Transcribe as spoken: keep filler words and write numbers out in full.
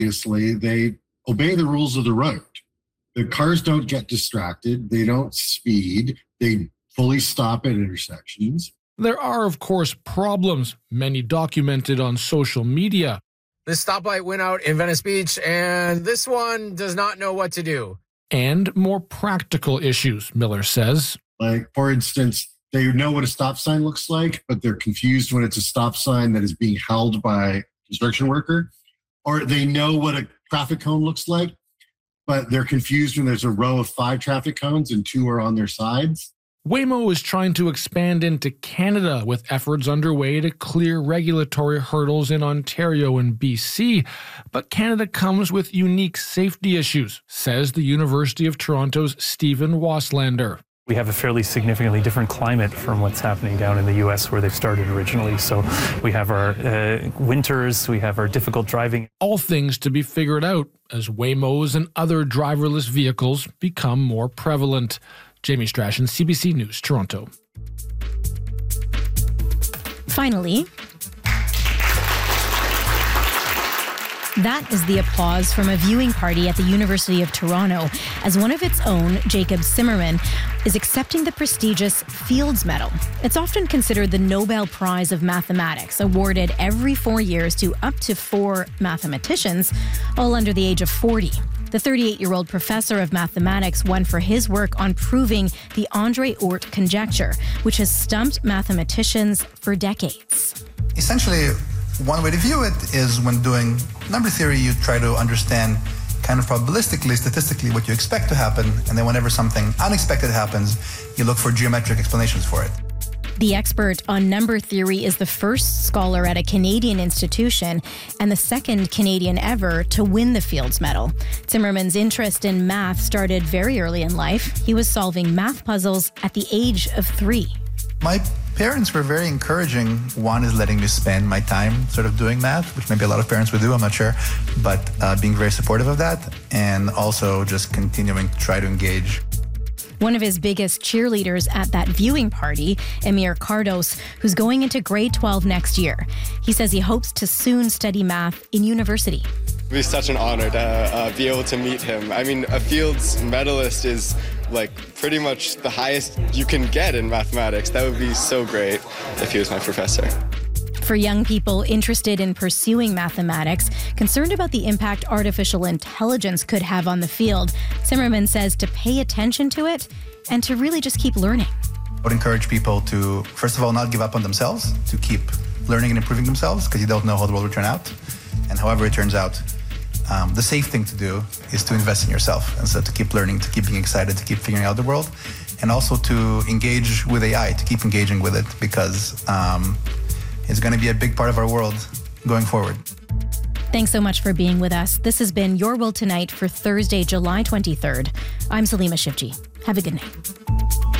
obviously, they obey the rules of the road. The cars don't get distracted. They don't speed. They fully stop at intersections. There are, of course, problems, many documented on social media. This stoplight went out in Venice Beach, and this one does not know what to do. And more practical issues, Miller says. Like, for instance, they know what a stop sign looks like, but they're confused when it's a stop sign that is being held by a construction worker. Or they know what a traffic cone looks like, but they're confused when there's a row of five traffic cones and two are on their sides. Waymo is trying to expand into Canada with efforts underway to clear regulatory hurdles in Ontario and B C. But Canada comes with unique safety issues, says the University of Toronto's Stephen Waslander. We have a fairly significantly different climate from what's happening down in the U S where they've started originally. So we have our uh, winters, we have our difficult driving. All things to be figured out as Waymos and other driverless vehicles become more prevalent. Jamie Strachan, C B C News, Toronto. Finally, that is the applause from a viewing party at the University of Toronto as one of its own, Jacob Zimmerman, is accepting the prestigious Fields Medal. It's often considered the Nobel Prize of Mathematics, awarded every four years to up to four mathematicians, all under the age of forty. The thirty-eight-year-old professor of mathematics won for his work on proving the Andre-Oort conjecture, which has stumped mathematicians for decades. Essentially, one way to view it is when doing number theory, you try to understand kind of probabilistically, statistically, what you expect to happen, and then whenever something unexpected happens, you look for geometric explanations for it. The expert on number theory is the first scholar at a Canadian institution and the second Canadian ever to win the Fields Medal. Zimmerman's interest in math started very early in life. He was solving math puzzles at the age of three. My parents were very encouraging. One is letting me spend my time sort of doing math, which maybe a lot of parents would do, I'm not sure, but uh, being very supportive of that, and also just continuing to try to engage. One of his biggest cheerleaders at that viewing party, Emir Cardos, who's going into grade twelve next year. He says he hopes to soon study math in university. It would be such an honor to uh, be able to meet him. I mean, a Fields medalist is like pretty much the highest you can get in mathematics. That would be so great if he was my professor. For young people interested in pursuing mathematics, concerned about the impact artificial intelligence could have on the field, Zimmerman says to pay attention to it and to really just keep learning. I would encourage people to, first of all, not give up on themselves, to keep learning and improving themselves, because you don't know how the world will turn out. And however it turns out, um, the safe thing to do is to invest in yourself. And so to keep learning, to keep being excited, to keep figuring out the world, and also to engage with A I, to keep engaging with it, because um, it's going to be a big part of our world going forward. Thanks so much for being with us. This has been Your World Tonight for Thursday, July twenty-third. I'm Salima Shivji. Have a good night.